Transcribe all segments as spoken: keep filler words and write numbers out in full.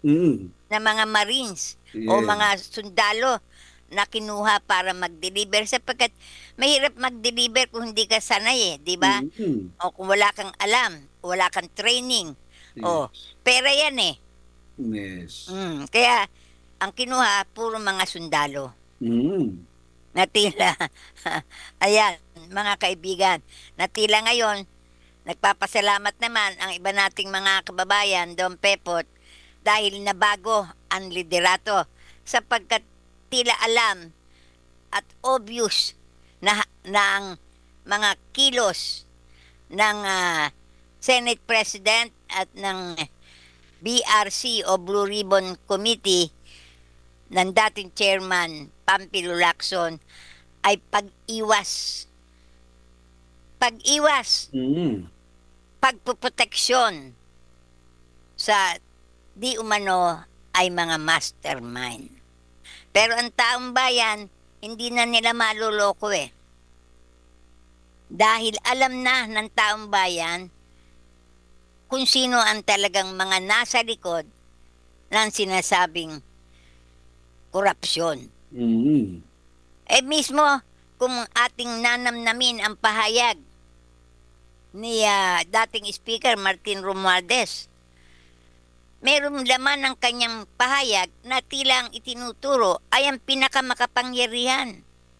Mm. na mga Marines o mga Yes. sundalo na kinuha para mag-deliver sapagkat mahirap mag-deliver kung hindi ka sanay eh, di ba? Mm. O kung wala kang alam, wala kang training. O, Yes. pera yan eh. Yes. Mm, kaya ang kinuha puro mga sundalo Mm. na tila ayan, mga kaibigan, na tila ngayon nagpapasalamat naman ang iba nating mga kababayan, Don Pepot, dahil nabago ang liderato sapagkat tila alam at obvious na, na ang mga kilos ng ah, Senate President at ng B R C o Blue Ribbon Committee ng dating chairman Pampilo Lacson ay pag-iwas. Pag-iwas, Mm. pagpuproteksyon sa di umano ay mga mastermind. Pero ang taong bayan, hindi na nila maluloko eh. Dahil alam na ng taong bayan kung sino ang talagang mga nasa likod ng sinasabing korupsyon. Mm. Eh mismo, kung ating nanamnamin ang pahayag ni ah, dating Speaker Martin Romualdez, merong laman ng kanyang pahayag na tila ang itinuturo ay ang pinakamakapangyarihan.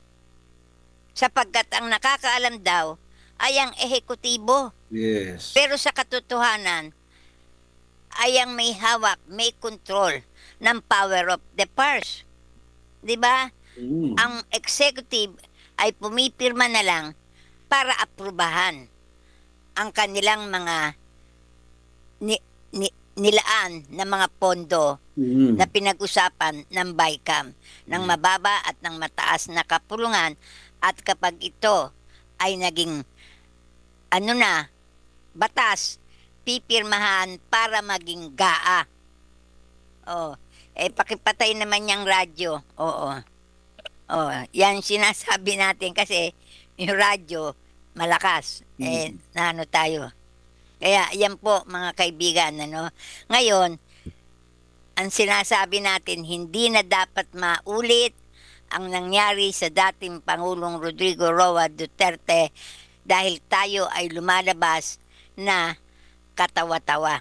Sapagkat ang nakakaalam daw ay ang ehekutibo. Yes. Pero sa katotohanan, ay ang may hawak, may control ng power of the purse. Di ba? Mm. Ang executive ay pumipirma na lang para aprubahan ang kanilang mga ni, ni, nilaan na mga pondo Mm. na pinag-usapan ng BICAM ng Mm. mababa at ng mataas na kapulungan at kapag ito ay naging ano na, batas, pipirmahan para maging G A A. Oh, eh pakipatay naman yung radyo. Oo. Oh, yan sinasabi natin kasi yung radyo malakas. Eh, Mm. naano tayo. Kaya yan po mga kaibigan, ano. Ngayon, ang sinasabi natin, hindi na dapat maulit ang nangyari sa dating Pangulong Rodrigo Roa Duterte dahil tayo ay lumalabas na katawa-tawa.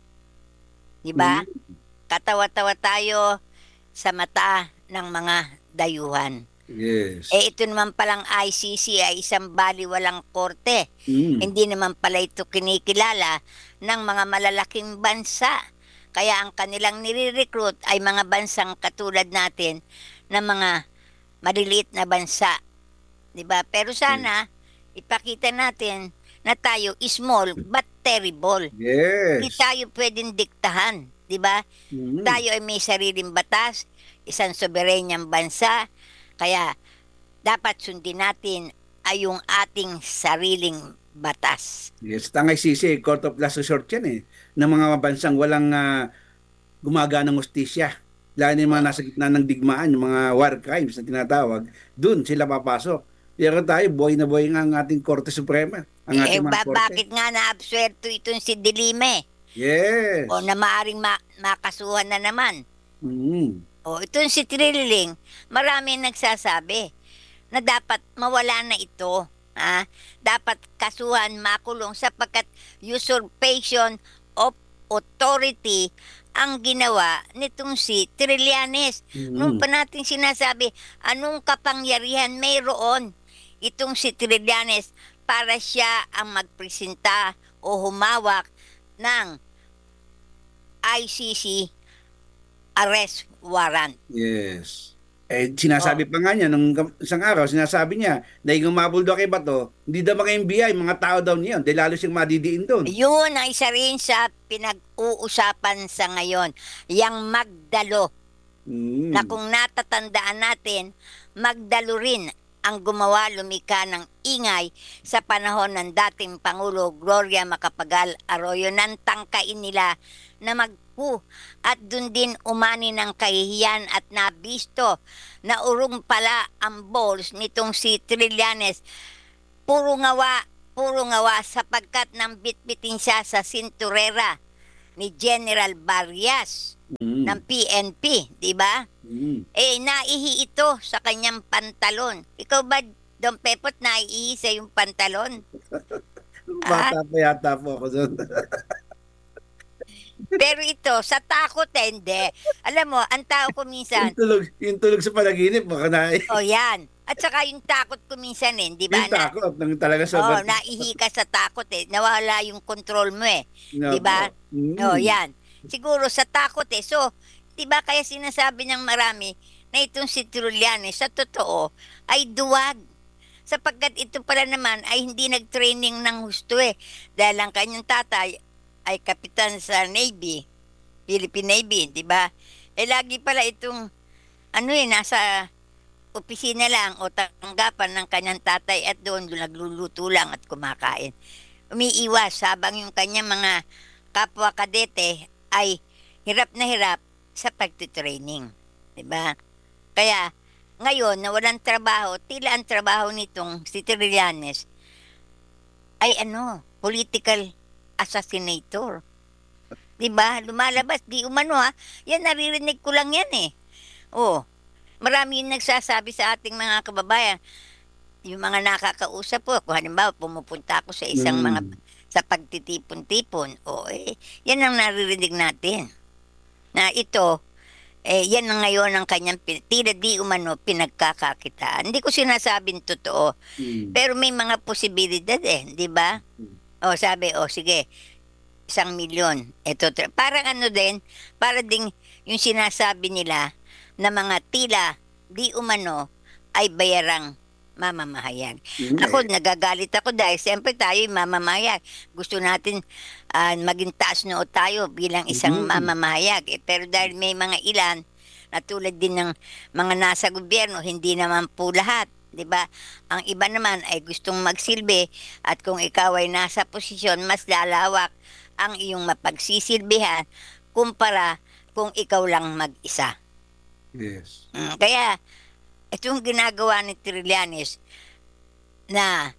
Di ba? Mm. Katawa-tawa tayo sa mata ng mga dayuhan. Yes. Eh ito naman palang I C C ay isang baliwalang korte. Mm. Hindi naman pala ito kinikilala ng mga malalaking bansa. Kaya ang kanilang nire-recruit ay mga bansang katulad natin na mga maliliit na bansa. 'Di ba? Pero sana ipakita natin na tayo small but terrible. Hindi Yes. tayo pwedeng diktahan, 'di ba? Mm. Tayo ay may sariling batas, isang soberenyang bansa, kaya dapat sundin natin ay yung ating sariling batas. Yes, tangay sisi, court of last resort yan eh, ng mga bansang walang ah, gumaganang hustisya. Lalo na yung mga nasa gitna ng digmaan, yung mga war crimes na tinatawag, dun sila papasok. Pero tayo, buhay na buhay nga ang ating Korte Suprema, ang Eh, ating mga ba- korte. bakit nga naabsuerto itong si Dilime? O Yes. na maaring ma- makasuhan na naman. Mm. O itong si Trilling, marami nagsasabi na dapat mawala na ito. Ha? Dapat kasuhan, makulong sapagkat usurpation of authority ang ginawa nitong si Trillanes. Nung Mm. pa natin sinasabi, anong kapangyarihan mayroon itong si Trillanes para siya ang magpresenta o humawak ng I C C arrest warrant. Yes. Eh, Oh, sinasabi pa nga niya, nung kam- isang araw, sinasabi niya, dahil gumabol daw kay Bato, hindi daw mga M B I, mga tao daw niya, dahil lalo siyang madidiin doon. yun ang isa rin sa pinag-uusapan sa ngayon. Yang Magdalo, na Mm. kung natatandaan natin, Magdalo rin ang gumawa lumika ng ingay sa panahon ng dating Pangulo Gloria Macapagal Arroyo nang tangkain nila na magpu at dun din umani ng kahihiyan at nabisto na urong pala ang balls nitong si Trillanes. Puro ngawa, puro ngawa sapagkat nang bitbitin siya sa sinturera ni General Barrias. Mm. ng P N P, di ba? Mm. Eh, naihi ito sa kanyang pantalon. Ikaw ba, Don Pepot, naihi sa yung pantalon? Ah, Bata pa yata po ako doon. pero ito, sa takot, eh, hindi. Alam mo, ang tao ko Yung minsan, tulog, yung tulog sa panaginip, baka na, oh yan. At saka yung takot ko minsan, eh, di ba, yung na, takot, nang talaga oh, sobrang naihi ka sa takot, eh. Nawala yung control mo, eh. nga Di po. ba? Oh, Mm. yan. Siguro sa takot, eh. So, di ba kaya sinasabi ng marami na itong si Trulianes, sa totoo, ay duwag. Sapagkat ito pala naman ay hindi nag-training ng husto, eh. Dahil ang kanyang tatay ay kapitan sa Navy, Philippine Navy, di ba? Eh, lagi pala itong, ano eh, nasa opisina lang o tanggapan ng kanyang tatay at doon nagluluto lang at kumakain. Umiiwas habang yung kanyang mga kapwa kadete ay hirap na hirap sa pagtitraining. Diba? Kaya ngayon na walang trabaho, tila ang trabaho nitong si Trillanes ay ano, political assassinator. Diba? Lumalabas, di umano ha. Yan, naririnig ko lang yan eh. Oh, marami yung nagsasabi sa ating mga kababayan, yung mga nakakausap po, kung halimbawa pumupunta ako sa isang mga Mm. sa pagtitipon-tipon, o eh, yan ang naririnig natin. Na ito, eh, yan na ngayon ang kanyang pin- tila di umano pinagkakakitaan. Hindi ko sinasabing totoo, Mm. pero may mga posibilidad eh, di ba? O sabi, o sige, isang milyon. Ito, tra- parang ano din, para ding yung sinasabi nila na mga tila di umano ay bayarang mamamahayag. Mm. Ako, nagagalit ako dahil siyempre tayo ay mamamahayag. Gusto natin ah, maging taas noo tayo bilang isang Mm. mamamahayag. Eh, pero dahil may mga ilan, na tulad din ng mga nasa gobyerno, hindi naman po lahat. 'Di ba? Ang iba naman ay gustong magsilbi at kung ikaw ay nasa posisyon, mas lalawak ang iyong mapagsisilbihan kumpara kung ikaw lang mag-isa. Yes. Mm, kaya itong ginagawa ni Trillanes na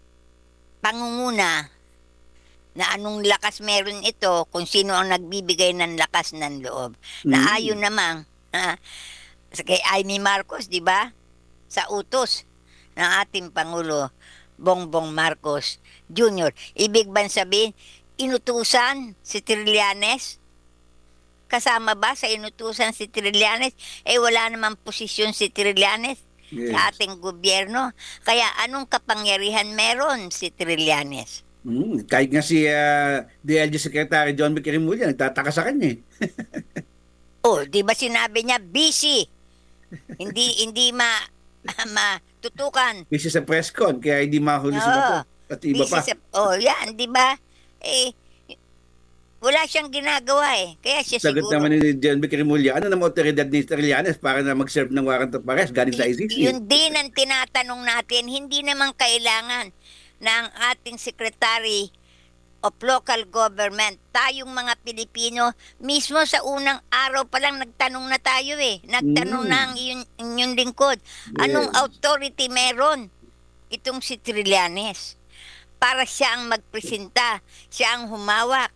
pangunguna na anong lakas meron ito kung sino ang nagbibigay ng lakas ng loob. Na Mm. ayon namang ah, sa kay Amy Marcos, di ba? Sa utos ng ating Pangulo Bongbong Marcos Junior Ibig bang sabihin, inutusan si Trillanes? Kasama ba sa inutusan si Trillanes? Eh wala namang posisyon si Trillanes sa Yes. ating gobyerno. Kaya anong kapangyarihan meron si Trillanes? Mm. Kahit nga si ah, D L G Secretary John B. Quirimolla, nagtataka sa kanya eh. Oh, di ba sinabi niya busy? Hindi hindi ma matutukan. Busy sa press con, kaya hindi mahuli si Oo. Bato. At iba Busy pa. sa oh, yan, di ba? Eh wala siyang ginagawa eh. Kaya siya Sagot siguro naman ni John B. Quirimolla, ano naman otoridad ni Trillanes para na mag-serve ng warrant of arrest galing sa Y- I C C? yun din ang tinatanong natin, hindi naman kailangan na ang ating Secretary of Local Government, tayong mga Pilipino, mismo sa unang araw pa lang nagtanong na tayo eh. Nagtanong Mm. na ang inyong, inyong lingkod. Anong Yes. authority meron itong si Trillanes? Para siya ang magpresenta, siya ang humawak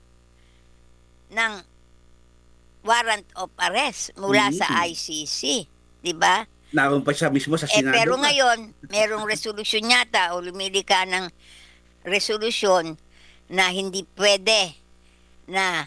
ng warrant of arrest mula sa Mm. I C C. Di ba? Naroon pa siya mismo sa Eh, Senado pero pa. ngayon, merong resolusyon yata o lumili ka ng resolusyon na hindi pwede na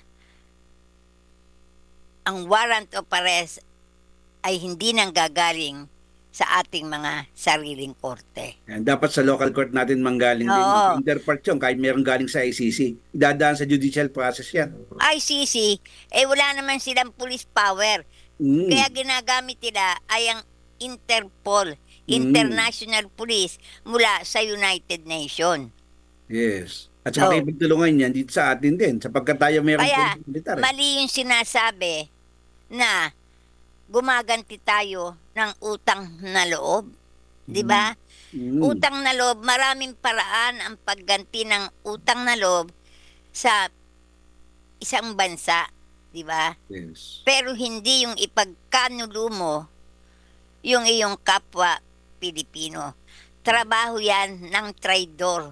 ang warrant of arrest ay hindi nang gagaling sa ating mga sariling korte. Yan, dapat sa local court natin manggaling din. Oo. Counterpart yun, kahit meron galing sa I C C. Dadaan sa judicial process yan. I C C, eh wala naman silang police power. Mm. Kaya ginagamit nila ay ang Interpol, Mm. International Police mula sa United Nations. Yes. At sa Oh. makipagtulungan yan dito sa atin din. Sapagkat tayo mayroong Kaya police militar. Eh. mali yung sinasabi na gumaganti tayo ng utang na loob. 'Di ba? Mm. Utang na loob, maraming paraan ang pagganti ng utang na loob sa isang bansa, 'di ba? Yes. Pero hindi yung ipagkanulo mo yung iyong kapwa Pilipino. Trabaho yan ng traidor,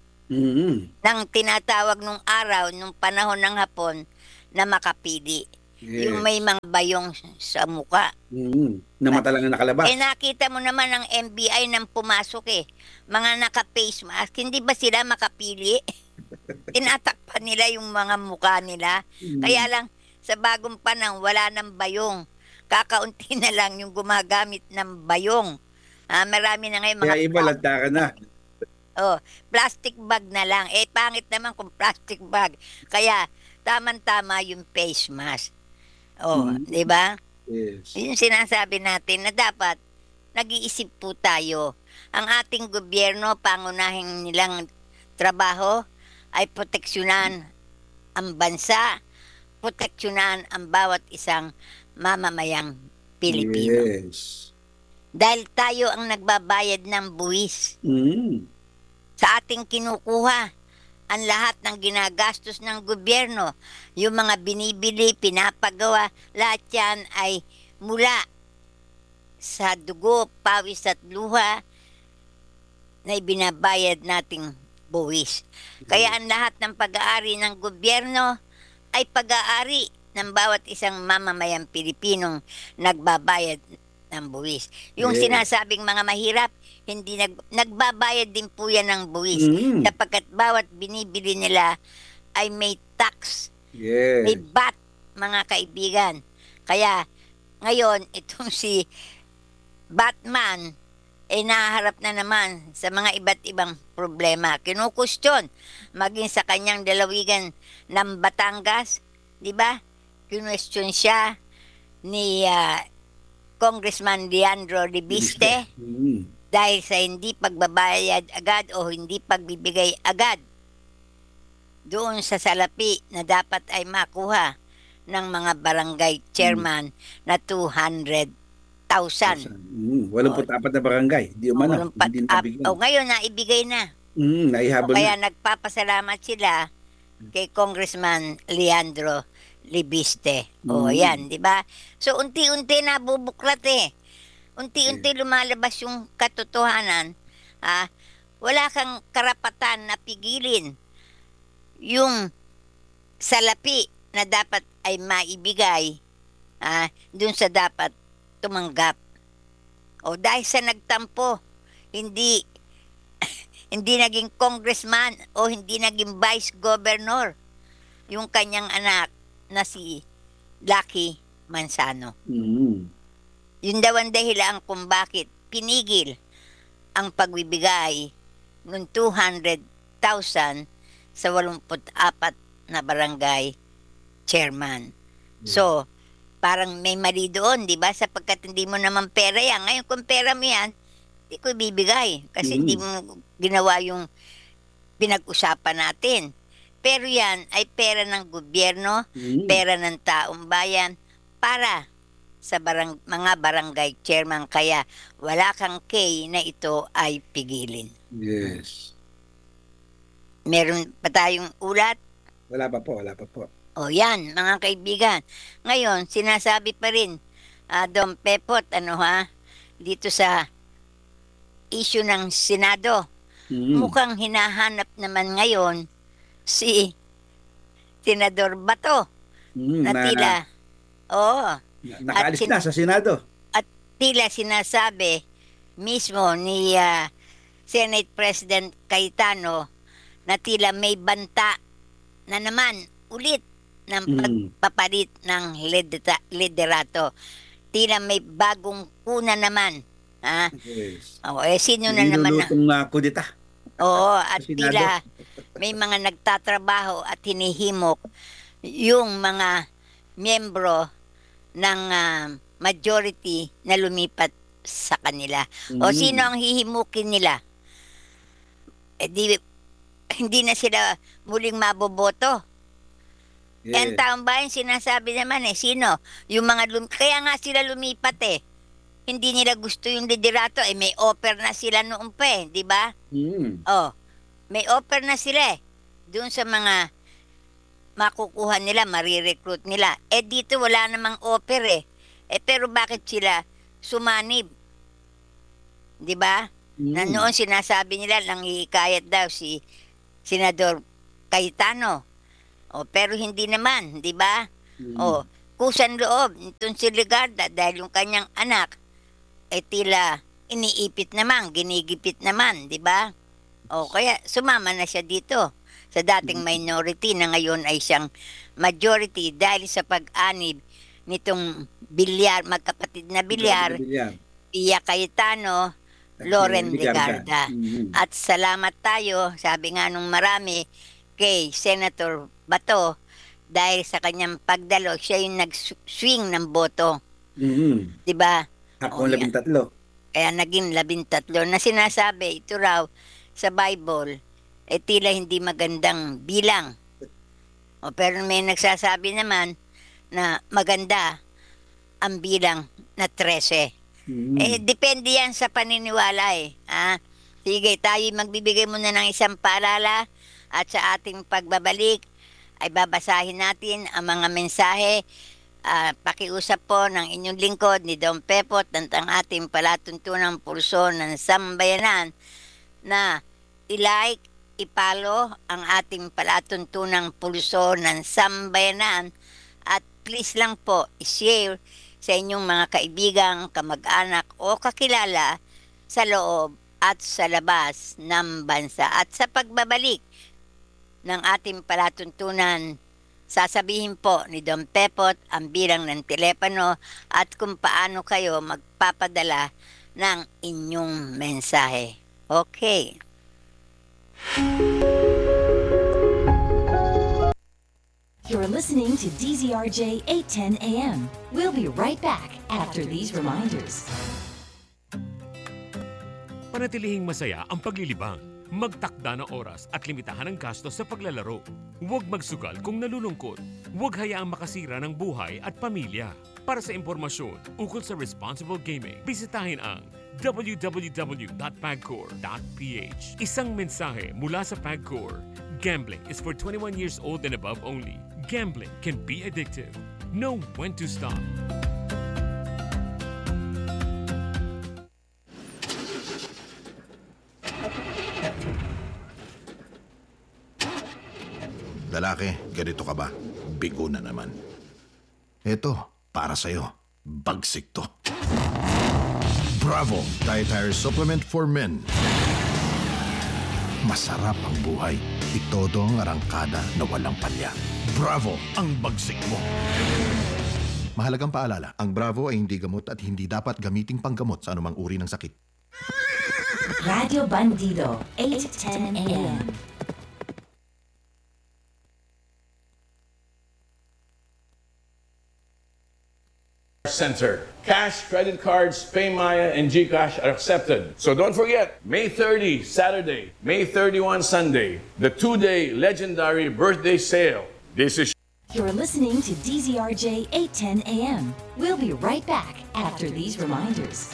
Mm. ng tinatawag nung araw, nung panahon ng Hapon, na makapili. Yung may Yes. mga bayong sa muka. Mm. Na mata lang ang nakalabas. Eh nakita mo naman ang M B I nang pumasok eh. Mga naka-face mask, hindi ba sila makapili? Tinatakpan nila yung mga mukha nila. Kaya Mm. lang, sa bagong panahon, wala nang bayong. Kakaunti na lang yung gumagamit ng bayong. Ah, marami na ngayon Kaya mga iba lanta ka na. oh, plastic bag na lang. Eh, pangit naman kung plastic bag. Kaya, tama-tama yung face mask. Oh, Mm. di ba? Yes. Yung sinasabi natin na dapat nag-iisip po tayo. Ang ating gobyerno, pangunahing nilang trabaho ay proteksyonan ang bansa, proteksyonan ang bawat isang mamamayang Pilipino. Yes. Dahil tayo ang nagbabayad ng buwis Mm. sa ating kinukuha ang lahat ng ginagastos ng gobyerno, yung mga binibili, pinapagawa, lahat yan ay mula sa dugo, pawis at luha na ibinabayad nating buwis. Kaya ang lahat ng pag-aari ng gobyerno ay pag-aari ng bawat isang mamamayang Pilipinong nagbabayad ng buwis. Yung Yes. sinasabing mga mahirap, hindi nag, nagbabayad din po yan ng buwis. Mm. Sapagkat bawat binibili nila ay may tax, may Yes. B A T, mga kaibigan. Kaya ngayon, itong si Batman ay nahaharap na naman sa mga iba't ibang problema. Kinukustyon, maging sa kanyang dalawigan ng Batangas, di ba? Kinwestiyon siya ni ah, Congressman Leandro Libiste Mm. dahil sa hindi pagbabayad agad o hindi pagbibigay agad doon sa salapi na dapat ay makuha ng mga barangay chairman na two hundred thousand. Mm. Walang putapat na barangay. Di umano. Walang pat- Hindi up- nabigyan. o ngayon na ibigay na. Mm. O Naihabol kaya na. nagpapasalamat sila kay Congressman Leandro Libiste. O Mm. yan, di ba? So unti-unti nabubuklat eh. Unti-unti lumalabas yung katotohanan. Ah, wala kang karapatan na pigilin yung salapi na dapat ay maibigay ah, dun sa dapat tumanggap. O dahil sa nagtampo, hindi hindi naging congressman o hindi naging vice governor yung kanyang anak na si Lucky Manzano. Mm. Yun daw ang dahilan kung bakit pinigil ang pagbibigay ng two hundred thousand sa eighty-four na barangay chairman. So, parang may mali doon, di ba? Sapagkat hindi mo naman pera yan. Ngayon, kung pera mo yan, hindi ko ibibigay. Kasi Mm. hindi mo ginawa yung pinag-usapan natin. Pero yan ay pera ng gobyerno, Mm. pera ng taong bayan para sa barang, mga barangay chairman. Kaya wala kang kay na ito ay pigilin. Yes. Meron pa tayong ulat? Wala pa po. Wala pa po. O yan, mga kaibigan. Ngayon, sinasabi pa rin, ah, Dom Pepot, ano ha, dito sa issue ng Senado, Mm. mukhang hinahanap naman ngayon si Senador Bato Mm. na Na, tila, oo, na- nakaalis at sin- na sa Senado. tila sinasabi mismo ni ah, Senate President Cayetano na tila may banta na naman ulit ng Mm. pagpapalit ng lidera- liderato. Tila may bagong kuna naman. Ha? Yes. O, eh, sino na naman na? Nilulutong uh, kudita. Oo, at Sa Senado. tila may mga nagtatrabaho at hinihimok yung mga miyembro ng ah, majority na lumipat sa kanila. O Mm. sino ang hihimukin nila? Eh di, hindi na sila muling maboboto. Yes. Eh, ang taong bayan sinasabi naman eh, sino? Yung mga lum- kaya nga sila lumipat eh. Hindi nila gusto yung liderato eh, may offer na sila noon pa eh, di ba? Mm. Oh, may offer na sila eh. Doon sa mga makukuha nila, marirecruit nila. Eh dito wala namang offer eh. Eh pero bakit sila sumanib? Di ba? Mm. Na noon sinasabi nila lang hihikayat daw si Senador Cayetano. O pero hindi naman, di ba? Mm. O kusan loob nitong si Ligarda dahil yung kanyang anak ay tila iniipit naman, ginigipit naman, di ba? O kaya sumama na siya dito sa dating minority na ngayon ay siyang majority dahil sa pag-anib nitong bilyar, magkapatid na bilyar, Bilyar. Pia Cayetano, At Loren si Ligarda. Ligarda. Mhm. At salamat tayo, sabi nga nung marami, kay Senator Bato dahil sa kanyang pagdalo, siya yung nag-swing ng boto. Mhm. Di ba? Ako Oo, ang labing tatlo. Kaya naging labintatlo na sinasabi, ito raw sa Bible, eh tila hindi magandang bilang. O, pero may nagsasabi naman na maganda ang bilang na trese. Mhm. Eh, depende yan sa paniniwala eh. Ah, sige, tayo magbibigay muna ng isang paalala at sa ating pagbabalik ay babasahin natin ang mga mensahe. Ah, pakiusap po ng inyong lingkod ni Don Pepot ng ang ating palatuntunang pulso ng sambayanan na i-like, ipalo ang ating palatuntunang pulso ng sambayanan at please lang po i-share sa inyong mga kaibigan, kamag-anak o kakilala sa loob at sa labas ng bansa. At sa pagbabalik ng ating palatuntunan, sasabihin po ni Don Pepot ang bilang ng telepono at kung paano kayo magpapadala ng inyong mensahe. Okay. You're listening to D Z R J eight ten A M. We'll be right back after these reminders. Panatilihing masaya ang paglilibang. Magtakda ng oras at limitahan ang gastos sa paglalaro. Huwag magsugal kung nalulungkot. Huwag hayaang makasira ng buhay at pamilya. Para sa impormasyon ukol sa responsible gaming, bisitahin ang w w w dot pagcor dot p h. Isang mensahe mula sa Pagcor. Gambling is for twenty-one years old and above only. Gambling can be addictive. Know when to stop. Lalaki, ganito ka ba? Bigo na naman. Eto, para sa'yo. Bagsik to. Bravo! Dietary Supplement for Men. Masarap ang buhay. Itodo ang arangkada na walang palya. Bravo! Ang bagsik mo. Mahalagang paalala, ang Bravo ay hindi gamot at hindi dapat gamiting panggamot sa anumang uri ng sakit. Radio Bandido, eight ten A M. Center. Cash, credit cards, PayMaya, and GCash are accepted. So don't forget, May thirtieth, Saturday, May thirty-first, Sunday, the two-day legendary birthday sale. This is You're listening to D Z R J eight ten A M. We'll be right back after these reminders.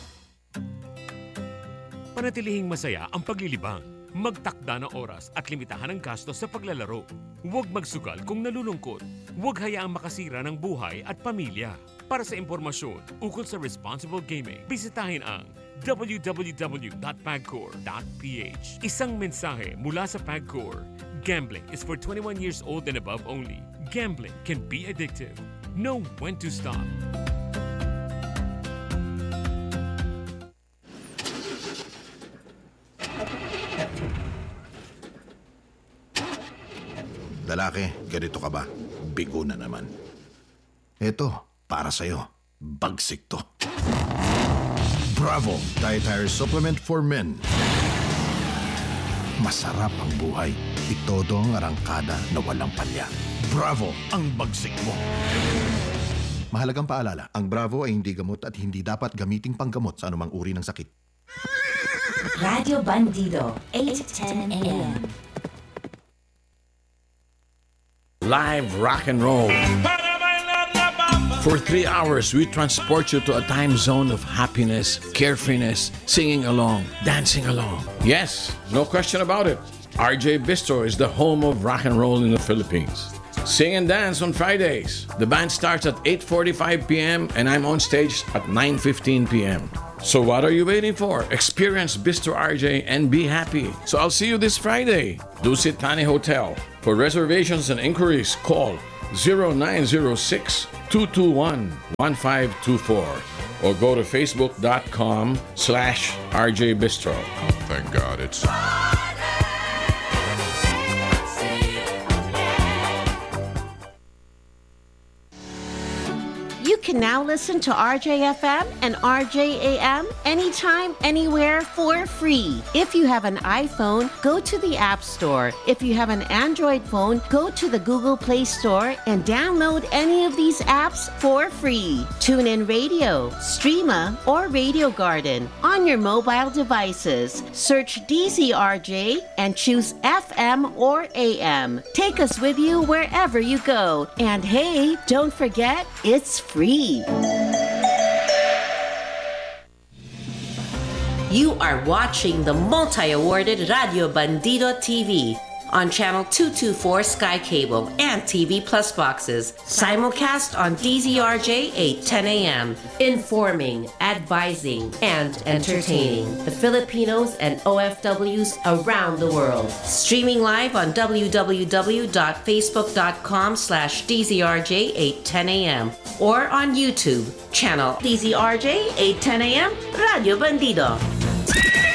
Panatilihing masaya ang paglilibang. Magtakda ng oras at limitahan ang gastos sa paglalaro. Huwag magsugal kung nalulungkot. Huwag hayaang makasira ng buhay at pamilya. Para sa impormasyon ukol sa responsible gaming, bisitahin ang w w w dot pagcor dot p h. Isang mensahe mula sa Pagcor. Gambling is for twenty-one years old and above only. Gambling can be addictive. Know when to stop. Lalaki, ganito ka ba? Bigo na naman. Eto, para sa'yo. Bagsik to. Bravo! Dietary Supplement for Men. Masarap ang buhay. Itodo ang arangkada na walang palya. Bravo! Ang bagsik mo. Mahalagang paalala, ang Bravo ay hindi gamot at hindi dapat gamiting panggamot sa anumang uri ng sakit. Radio Bandido, eight ten A M. live rock and roll. For three hours, we transport you to a time zone of happiness, carefreeness, singing along, dancing along. Yes, no question about it. R J Bistro is the home of rock and roll in the Philippines. Sing and dance on Fridays. The band starts at eight forty-five p m and I'm on stage at nine fifteen p m So what are you waiting for? Experience Bistro R J and be happy. So I'll see you this Friday. Dusit Tani Hotel. For reservations and inquiries, call zero nine zero six, two two one, one five two four or go to facebook.com slash RJ Bistro. Thank God it's... You can now listen to R J F M and R J A M anytime, anywhere for free. If you have an iPhone, go to the App Store. If you have an Android phone, go to the Google Play Store and download any of these apps for free. TuneIn Radio, Streama, or Radio Garden on your mobile devices. Search D Z R J and choose F M or A M. Take us with you wherever you go. And hey, don't forget, it's free. You are watching the multi-awarded Radio Bandido T V on channel two twenty-four Sky Cable and T V Plus boxes. Simulcast on D Z R J eight ten a.m. Informing, advising, and entertaining the Filipinos and O F Ws around the world. Streaming live on www.facebook.com slash DZRJ eight ten a.m. or on YouTube, channel D Z R J eight ten a.m. Radio Bandido.